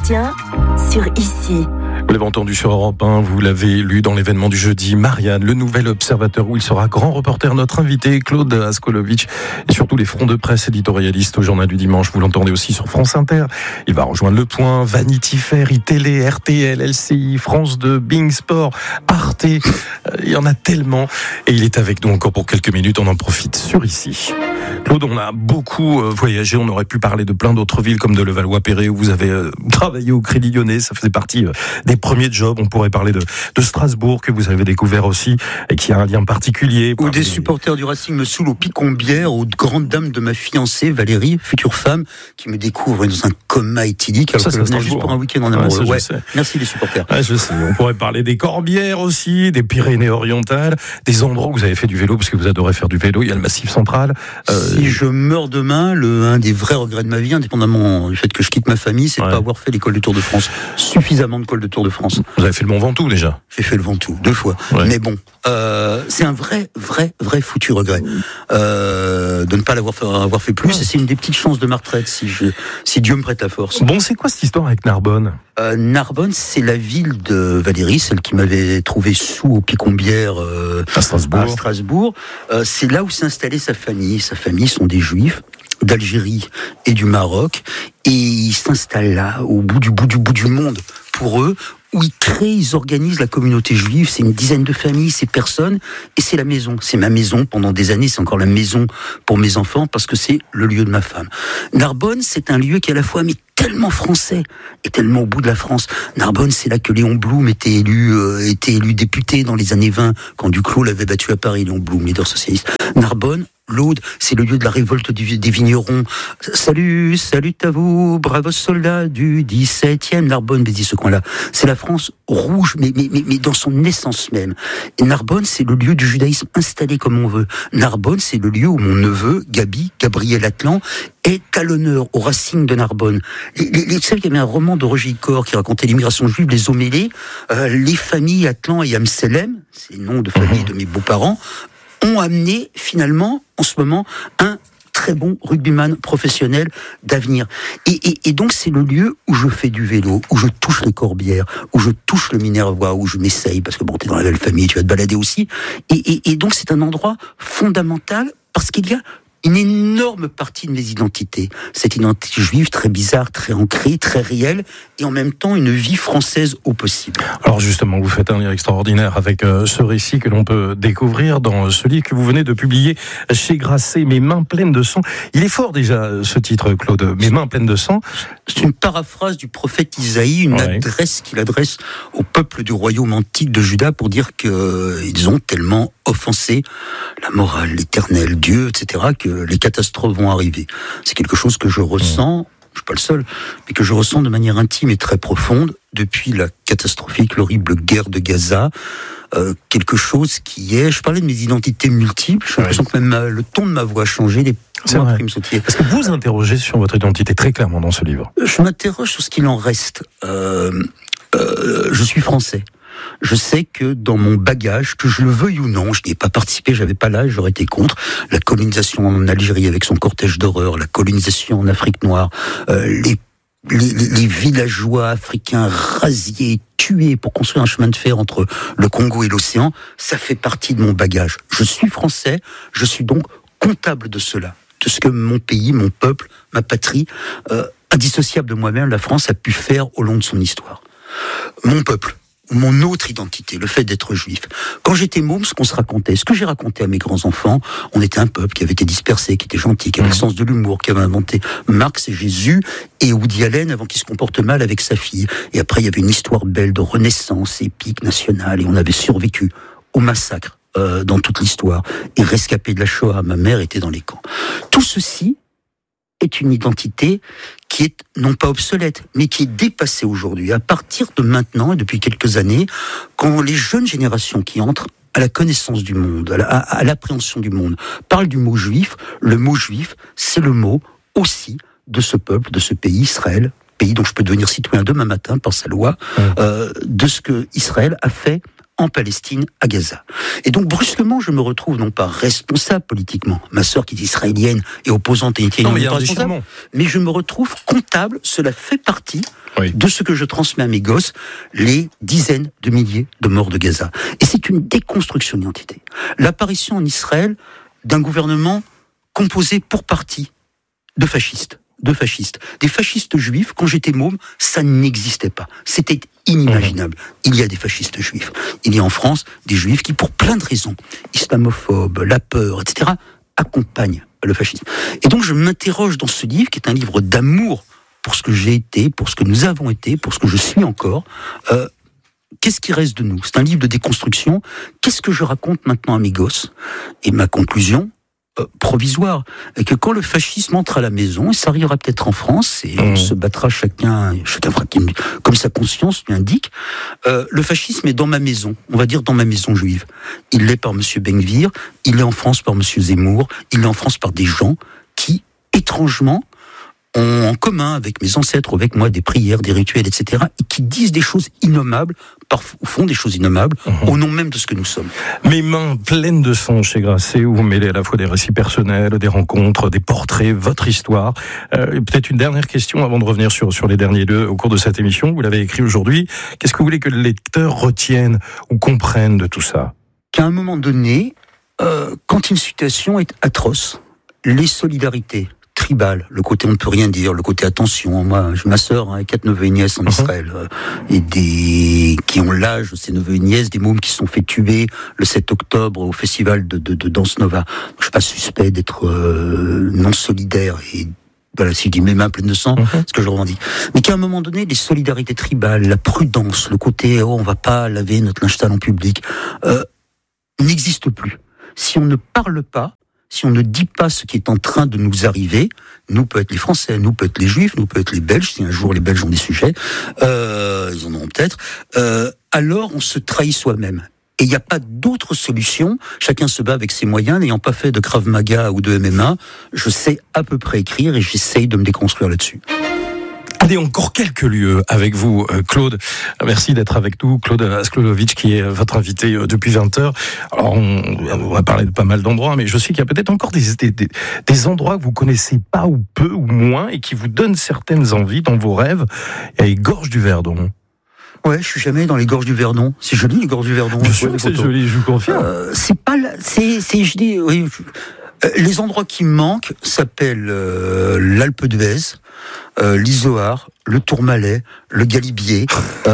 Sébastien sur Ici. Vous l'avez entendu sur Europe 1, vous l'avez lu dans l'événement du jeudi. Marianne, le nouvel observateur où il sera grand reporter, notre invité Claude Askolovitch, et surtout les fronts de presse éditorialistes au journal du dimanche. Vous l'entendez aussi sur France Inter. Il va rejoindre Le Point, Vanity Fair, iTélé, RTL, LCI, France 2, Bing Sport, Arte. Il y en a tellement. Et il est avec nous encore pour quelques minutes. On en profite sur Ici. Claude, on a beaucoup voyagé. On aurait pu parler de plein d'autres villes comme de Levallois-Perret où vous avez travaillé au Crédit Lyonnais. Ça faisait partie des premiers jobs. On pourrait parler de Strasbourg que vous avez découvert aussi et qui a un lien particulier. Où des supporters du Racing me saoulent au Picombière, aux grandes dames de ma fiancée Valérie, future femme, qui me découvre dans un coma éthylique alors que je venais juste pour un week-end en amoureux. Ouais, merci les supporters. Ouais, je sais. On pourrait parler des Corbières aussi, des Pyrénées-Orientales, des endroits où vous avez fait du vélo parce que vous adorez faire du vélo. Il y a le Massif Central. Si je meurs demain, un des vrais regrets de ma vie, indépendamment du fait que je quitte ma famille, c'est de pas avoir fait l'école de Tour de France. Suffisamment de l'école de Tour de France. Vous avez fait le Mont Ventoux déjà? J'ai fait le Ventoux 2 fois. Ouais. Mais bon, c'est un vrai foutu regret de ne pas avoir fait plus. Et c'est une des petites chances de ma retraite si Dieu me prête la force. Bon, c'est quoi cette histoire avec Narbonne? Narbonne, c'est la ville de Valérie, celle qui m'avait trouvé sous au Picombière à Strasbourg. C'est là où s'est installée sa famille. Sa famille sont des Juifs d'Algérie et du Maroc, et ils s'installent là, au bout du monde, pour eux, où ils organisent la communauté juive. C'est une dizaine de familles, c'est personnes, et c'est la maison. C'est ma maison pendant des années, c'est encore la maison pour mes enfants, parce que c'est le lieu de ma femme. Narbonne, c'est un lieu qui est à la fois tellement français et tellement au bout de la France. Narbonne, c'est là que Léon Blum était élu député dans les années 20, quand Duclos l'avait battu à Paris, Léon Blum, leader socialiste. Narbonne, l'Aude, c'est le lieu de la révolte des vignerons. Salut à vous, bravos soldats du 17e. Narbonne, mais dit ce coin-là. C'est la France rouge, mais dans son essence même. Et Narbonne, c'est le lieu du judaïsme installé comme on veut. Narbonne, c'est le lieu où mon neveu, Gabriel Atlan, est à l'honneur au Racing de Narbonne. Vous savez qu'il y avait un roman de Roger Icor qui racontait l'immigration juive, les eaux mêlées. Les familles Atlan et Amselem, c'est les noms de famille de mes beaux-parents, ont amené finalement, en ce moment, un très bon rugbyman professionnel d'avenir. Et donc c'est le lieu où je fais du vélo, où je touche les Corbières, où je touche le Minervois, où je m'essaye, parce que bon, t'es dans la belle famille, tu vas te balader aussi. Et donc c'est un endroit fondamental, parce qu'il y a une énorme partie de mes identités. Cette identité juive très bizarre, très ancrée, très réelle, et en même temps une vie française au possible. Alors justement, vous faites un lien extraordinaire avec ce récit que l'on peut découvrir dans ce livre que vous venez de publier chez Grasset, Mes mains pleines de sang. Il est fort déjà ce titre, Claude, Mes mains pleines de sang. C'est une paraphrase du prophète Isaïe, une adresse qu'il adresse au peuple du royaume antique de Juda pour dire qu'ils ont tellement offensé la morale, l'éternel, Dieu, etc., que les catastrophes vont arriver. C'est quelque chose que je ressens, je suis pas le seul, mais que je ressens de manière intime et très profonde depuis la catastrophique, l'horrible guerre de Gaza. Quelque chose qui est... Je parlais de mes identités multiples, j'ai l'impression que même le ton de ma voix a changé. C'est vrai. Parce que vous interrogez sur votre identité très clairement dans ce livre. Je m'interroge sur ce qu'il en reste. Je suis français. Je sais que dans mon bagage, que je le veuille ou non, je n'y ai pas participé, j'avais pas l'âge, j'aurais été contre la colonisation en Algérie avec son cortège d'horreur, la colonisation en Afrique noire, les villageois africains rasiés, tués pour construire un chemin de fer entre le Congo et l'océan, ça fait partie de mon bagage. Je suis français, je suis donc comptable de cela, de ce que mon pays, mon peuple, ma patrie, indissociable de moi-même, la France a pu faire au long de son histoire. Mon peuple, mon autre identité, le fait d'être juif. Quand j'étais môme, ce qu'on se racontait, ce que j'ai raconté à mes grands-enfants, on était un peuple qui avait été dispersé, qui était gentil, qui avait le sens de l'humour, qui avait inventé Marx et Jésus, et Woody Allen avant qu'il se comporte mal avec sa fille. Et après, il y avait une histoire belle de renaissance épique, nationale, et on avait survécu au massacre dans toute l'histoire. Et rescapé de la Shoah, ma mère était dans les camps. Tout ceci est une identité qui est non pas obsolète, mais qui est dépassée aujourd'hui. À partir de maintenant, et depuis quelques années, quand les jeunes générations qui entrent à la connaissance du monde, à l'appréhension du monde, parlent du mot juif, le mot juif, c'est le mot aussi de ce peuple, de ce pays, Israël, pays dont je peux devenir citoyen demain matin par sa loi, de ce que Israël a fait en Palestine, à Gaza. Et donc, brusquement, je me retrouve non pas responsable politiquement, ma sœur qui est israélienne et opposante et pas responsable, mais je me retrouve comptable, cela fait partie de ce que je transmets à mes gosses, les dizaines de milliers de morts de Gaza. Et c'est une déconstruction d'identité. L'apparition en Israël d'un gouvernement composé pour partie de fascistes. Des fascistes juifs, quand j'étais môme, ça n'existait pas. C'était inimaginable. Il y a des fascistes juifs. Il y a en France des juifs qui, pour plein de raisons, islamophobes, la peur, etc., accompagnent le fascisme. Et donc je m'interroge dans ce livre, qui est un livre d'amour pour ce que j'ai été, pour ce que nous avons été, pour ce que je suis encore. Qu'est-ce qui reste de nous ? C'est un livre de déconstruction. Qu'est-ce que je raconte maintenant à mes gosses ? Et ma conclusion provisoire, et que quand le fascisme entre à la maison, et ça arrivera peut-être en France, et on se battra chacun fera comme sa conscience lui indique, le fascisme est dans ma maison, on va dire dans ma maison juive. Il l'est par monsieur Ben-Gvir, il l'est en France par monsieur Zemmour, il l'est en France par des gens qui, étrangement, ont en commun avec mes ancêtres, avec moi, des prières, des rituels, etc., et qui disent des choses innommables, font des choses innommables, au nom même de ce que nous sommes. Mes mains pleines de sang chez Grasset, où vous mêlez à la fois des récits personnels, des rencontres, des portraits, votre histoire. Peut-être une dernière question avant de revenir sur les derniers deux au cours de cette émission. Vous l'avez écrit aujourd'hui. Qu'est-ce que vous voulez que le lecteur retienne ou comprenne de tout ça ? Qu'à un moment donné, quand une situation est atroce, les solidarités tribal, le côté on ne peut rien dire, le côté attention. Moi, j'ai ma sœur, 4 neveux et nièces en Israël, et qui ont l'âge de ces neveux et nièces, des mômes qui se sont fait tuer le 7 octobre au festival de Danse Nova. Je suis pas suspect d'être non solidaire et voilà, si je dis mes mains pleines de sang, ce que je revendique. Mais qu'à un moment donné, les solidarités tribales, la prudence, le côté on va pas laver notre linge sale en public, n'existe plus. Si on ne parle pas, si on ne dit pas ce qui est en train de nous arriver, nous peut être les Français, nous peut être les Juifs, nous peut être les Belges, si un jour les Belges ont des sujets, ils en auront peut-être, alors on se trahit soi-même. Et il n'y a pas d'autre solution, chacun se bat avec ses moyens, n'ayant pas fait de Krav Maga ou de MMA, je sais à peu près écrire et j'essaye de me déconstruire là-dessus. Allez, encore quelques lieux avec vous, Claude. Merci d'être avec nous, Claude Askolovic, qui est votre invité depuis 20h. Alors, on va parler de pas mal d'endroits, mais je sais qu'il y a peut-être encore des endroits que vous connaissez pas ou peu ou moins et qui vous donnent certaines envies dans vos rêves. Il y a les Gorges du Verdon. Ouais, je suis jamais dans les Gorges du Verdon. C'est joli, les Gorges du Verdon. Bien sûr que c'est joli, je vous confirme. C'est pas là, je dis, oui. Les endroits qui me manquent s'appellent l'Alpe d'Huez, l'Izoard, le Tourmalet, le Galibier.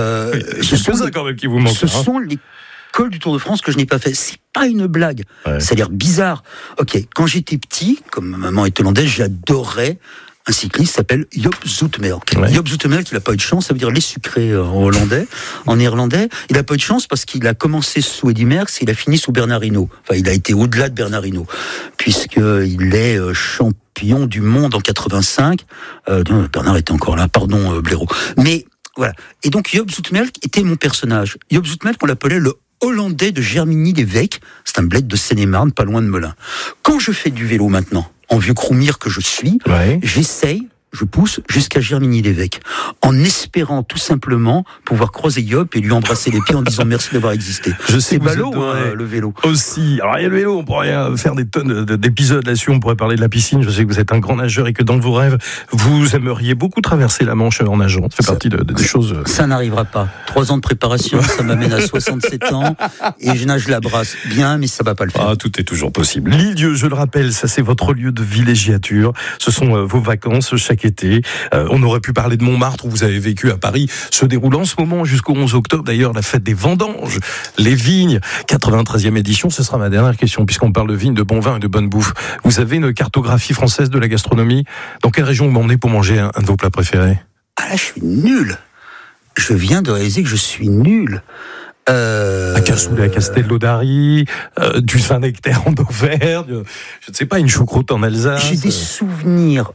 Ce sont ça quand même qui vous manque. Ce sont les cols du Tour de France que je n'ai pas fait. C'est pas une blague. Ouais. Ça a l'air bizarre. Ok, quand j'étais petit, comme ma maman est hollandaise, j'adorais un cycliste qui s'appelle Joop Zoetemelk. Ouais. Joop Zoetemelk, il n'a pas eu de chance, ça veut dire les sucrés en hollandais, en néerlandais. Il n'a pas eu de chance parce qu'il a commencé sous Eddy Merckx et il a fini sous Bernard Hinault. Enfin, il a été au-delà de Bernard Hinault, puisqu'il est champion du monde en 85. Bernard était encore là, pardon Blaireau. Mais voilà. Et donc Joop Zoetemelk était mon personnage. Joop Zoetemelk, on l'appelait le Hollandais de Germigny-les-Vecques. C'est un bled de Seine-et-Marne, pas loin de Melun. Quand je fais du vélo maintenant, en vieux croumire que je suis, j'essaye, je pousse jusqu'à Germigny-les-Vecques, en espérant tout simplement pouvoir croiser Joop et lui embrasser les pieds en disant merci d'avoir existé. C'est ballot, le vélo. Aussi. Alors, il y a le vélo, on pourrait faire des tonnes d'épisodes là-dessus, on pourrait parler de la piscine. Je sais que vous êtes un grand nageur et que dans vos rêves, vous aimeriez beaucoup traverser la Manche en nageant. Ça fait partie des choses. Ça n'arrivera pas. 3 ans de préparation, ça m'amène à 67 ans et je nage la brasse bien, mais ça va pas le faire. Ah, tout est toujours possible. L'Île-Dieu, je le rappelle, ça c'est votre lieu de villégiature. Ce sont vos vacances chaque été. On aurait pu parler de Montmartre où vous avez vécu à Paris. Se déroule en ce moment jusqu'au 11 octobre d'ailleurs la fête des vendanges, les vignes, 93e édition. Ce sera ma dernière question puisqu'on parle de vignes, de bon vin et de bonne bouffe. Vous avez une cartographie française de la gastronomie. Dans quelle région vous m'emmenez pour manger un de vos plats préférés ? Ah là, je suis nul. Je viens de réaliser que je suis nul. À Cassoulet, à Castelnaudary, du Saint-Nectaire en Auvergne, je ne sais pas, une choucroute en Alsace. J'ai des souvenirs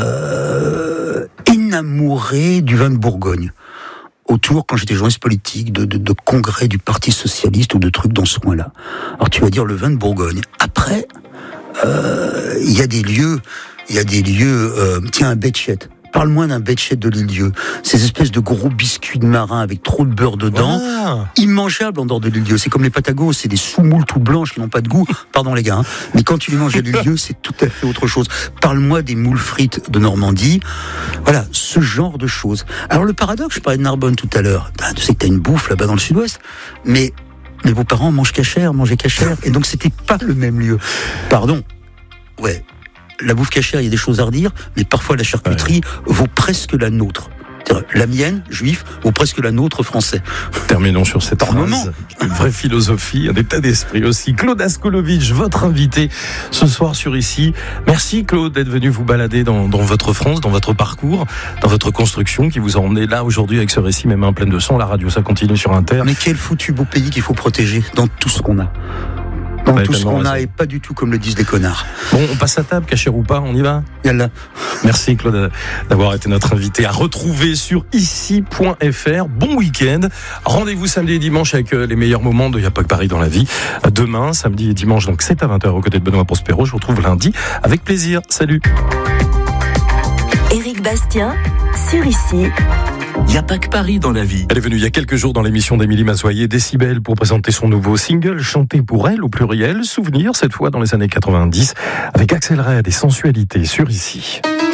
énamouré du vin de Bourgogne. Autour, quand j'étais journaliste politique, de congrès du Parti Socialiste ou de trucs dans ce coin-là. Alors tu vas dire le vin de Bourgogne. Après, il y a des lieux, tiens, à Bétchette. Parle-moi d'un Betchet de l'Île-Dieu. Ces espèces de gros biscuits de marin avec trop de beurre dedans. Immangeables en dehors de l'Île-Dieu. C'est comme les patagos, c'est des sous-moules tout blanches qui n'ont pas de goût. Pardon les gars. Mais quand tu les manges à l'Île-Dieu, c'est tout à fait autre chose. Parle-moi des moules frites de Normandie. Voilà, ce genre de choses. Alors le paradoxe, je parlais de Narbonne tout à l'heure. Tu sais que t'as une bouffe là-bas dans le sud-ouest. Mais mes beaux-parents mangeaient cachère. Et donc c'était pas le même lieu. Pardon. Ouais. La bouffe cachère, il y a des choses à redire, mais parfois la charcuterie vaut presque la nôtre. La mienne, juif, vaut presque la nôtre, français. Terminons sur cette phrase. Une vraie philosophie, un état d'esprit aussi. Claude Askolovitch, votre invité ce soir sur Ici. Merci Claude d'être venu vous balader dans votre France, dans votre parcours, dans votre construction qui vous a emmené là aujourd'hui avec ce récit, même un plein de sang. La radio, ça continue sur Inter. Mais quel foutu beau pays qu'il faut protéger dans tout ce qu'on a. Dans tout ce qu'on a et pas du tout comme le disent les connards. Bon, on passe à table, cachère ou pas, on y va ? Yallah. Merci Claude d'avoir été notre invité à retrouver sur ici.fr. Bon week-end. Rendez-vous samedi et dimanche avec les meilleurs moments de Y'a pas que Paris dans la vie. Demain, samedi et dimanche, donc c'est à 20h aux côtés de Benoît Prospero. Je vous retrouve lundi avec plaisir. Salut. Éric Bastien sur Ici. Il n'y a pas que Paris dans la vie. Elle est venue il y a quelques jours dans l'émission d'Émilie Mazoyer, Décibel, pour présenter son nouveau single, chanté pour elle au pluriel, Souvenir, cette fois dans les années 90, avec Axel Red et Sensualité sur Ici.